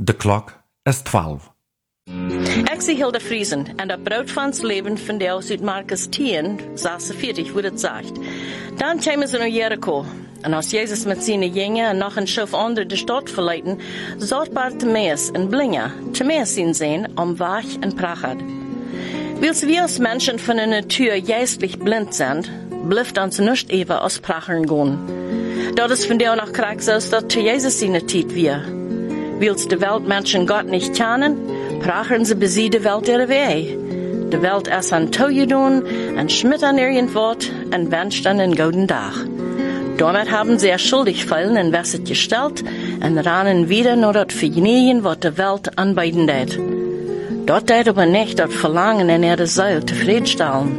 De klok is 12. Ik zie Hilda Friesen en dat brood van het leven van Deus uit Markus 10, 46, wo het zegt. Dan kwamen ze naar Jericho. En als Jezus met zijn jongen en nog een schoof anderen de stad verleiden, zat Bartimaeus en Blinja, Timaeus zien zijn, om weg en prachtig. Wils wir als Menschen von der Natur geistlich blind sind, blijft ons nicht even als prachen gaan. Dat is van der noch krank so, dat Jesus in der Tijd wir. Wils de Welt Menschen Gott nicht kennen, prachen sie besie de Welt ihre Weh. De Welt es an Toje doen, en schmidt an ihren Wort, en wünscht an den gouden Tag. Damit haben sie schuldig fallen en wesset gestellt, en rannen wieder nur dat Vergnügen, wat de Welt anbieten deed. Dat deed aber nicht dat Verlangen in ihre Seele zufriedenstellen.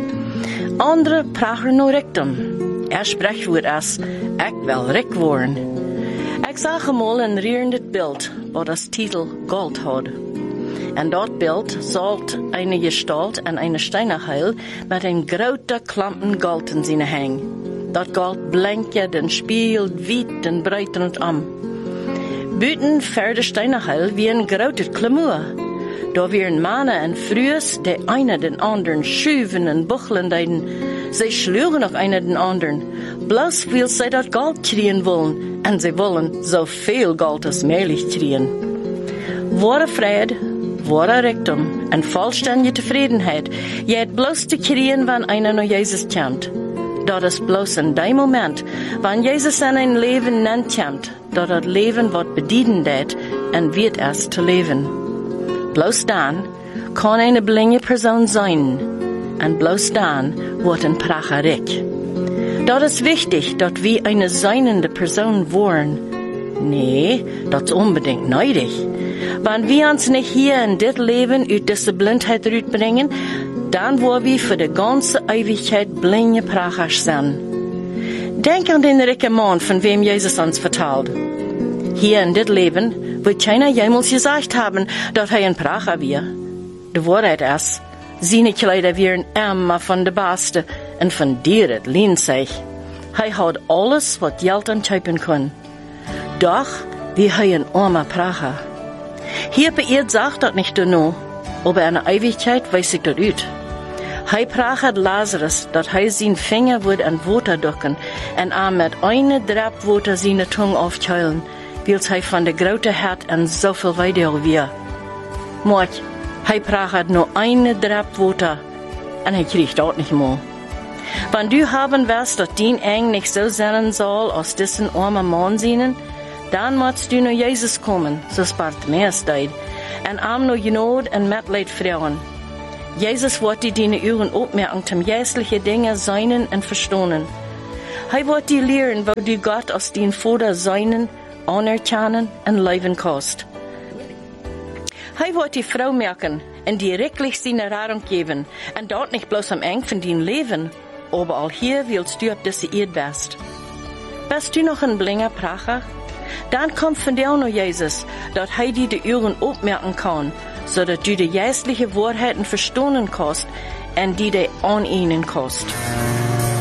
Andere prachen nur Richtung. Sprichwort es, ik wil rik worden. Ik zag eenmaal een rierendes beeld, wat das Titel Gold had. En dat beeld zag eine Gestalt en eine Steinerheil met een grote klampen Gold in zijn hang. Dat Gold blinkte en spielt weit en breit rondom. Buiten verder Steinerheil wie een grote klemur. Da wären Männer en Frühes, die einer den anderen schuven en buchlen deiden. Sie schlugen auf einer den anderen, bloß weil sie das Gold kriegen wollen, und sie wollen so viel Gold als möglich kriegen. Wahre Friede, wahre Reichtum und vollständige Zufriedenheit, geht bloß zu kriegen, wenn einer nur Jesus kennt. Das ist bloß in dem Moment, wenn Jesus in ein Leben nennt kennt, das Leben wird bedienen wird und wird erst zu leben. Bloß dann kann eine blinde Person sein. Und bloß dann wird ein Pracher rik. Das ist wichtig, dass wir eine seinende Person wollen. Nee, das ist unbedingt nötig. Wenn wir uns nicht hier in dit Leben aus dieser Blindheit rausbringen, dann wollen wir für die ganze Ewigkeit blinde Pracher sein. Denk an den ricken Mann, von wem Jesus uns vertelt. Hier in dit Leben wird keiner jemals gesagt haben, dass er ein Pracher wäre. Die Wahrheit ist, seine Kleider wären immer von der Beste und von dir het lehnt sich. Hat alles, was Geld anteipen kann. Doch, wie ein armer Pracher. Hier bei ihr sagt das nicht nur, aber in der Ewigkeit weiß ich das ut. Prachert Lazarus, dass sein Finger wird an Water ducken und mit eine Drap Water seine Tongue aufkeulen, weil von der grote Herd an so viel weiter wir. Mord, prachert nur eine Drap Water und kriegt dort nicht mehr. Wenn du haben wirst, dass dein Eng nicht so sein soll, aus diesen armen Mann sehen, dann musst du nur Jesus kommen, so Bartimaeus deed, und nur Genot und Mitleid fragen. Jesus wird dir deine Ohren aufmerken zum jährlichen Dinge seinen und verstehen. Wird dir lehren, wo du Gott aus dein Vater seinen, anerkennen und leben kannst. Wird die Frau merken und dir wirklich seine Ratung geben und dort nicht bloß am Eng von dein Leben, aber auch hier willst du auf diese Erde bist. Bist du noch ein blinder Pracher? Dann kommt von dir noch Jesus, dass dir die Ohren aufmerken kann, so dass du die geistlichen Wahrheiten verstehen kannst und die an ihnen kannst.